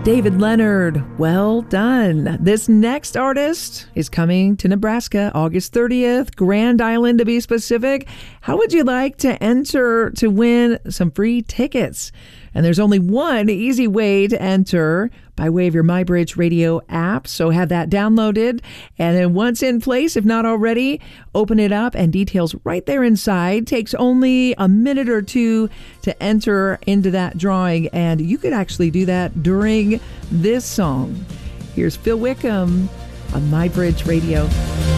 David Leonard, well done. This next artist is coming to Nebraska August 30th, Grand Island to be specific. How would you like to enter to win some free tickets? And there's only one easy way to enter, by way of your MyBridge Radio app. So have that downloaded. And then once in place, if not already, open it up and details right there inside. Takes only a minute or two to enter into that drawing. And you could actually do that during this song. Here's Phil Wickham on MyBridge Radio.